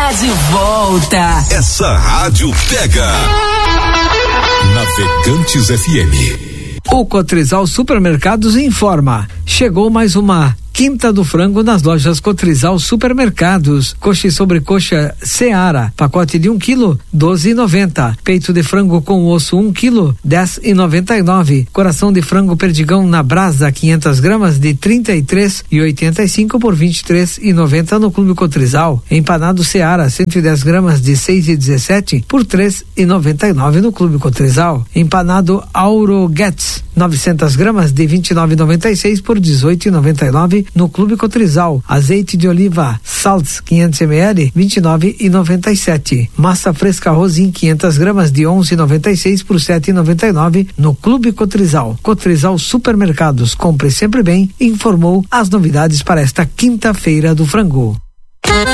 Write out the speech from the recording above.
está de volta. Essa rádio pega. Navegantes FM. O Cotrizal Supermercados informa: chegou mais uma Quinta do Frango nas lojas Cotrizal Supermercados. Coxa e sobrecoxa Seara, pacote de 1 quilo, 12,90. Peito de frango com osso 1 quilo, 10,99. Coração de frango perdigão na brasa 500 gramas de 33,85 por 23,90 no Clube Cotrizal. Empanado Seara 110 gramas de 6,17 por 3,99 no Clube Cotrizal. Empanado Auro Getz 900 gramas de 29,96 por 18,99 no Clube Cotrizal. Azeite de oliva Salts 500 ml 29,97. Massa fresca Rosin 500 gramas de 11,96 por 7,99 no Clube Cotrizal. Cotrizal Supermercados, compre sempre bem, informou as novidades para esta quinta-feira do frango.